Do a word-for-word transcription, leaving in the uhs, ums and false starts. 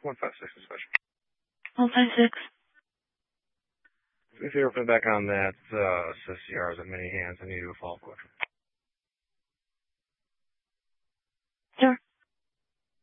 one five six is question. one five six. If you're back on that, uh, says C R is at many hands, I need to do a follow-up question.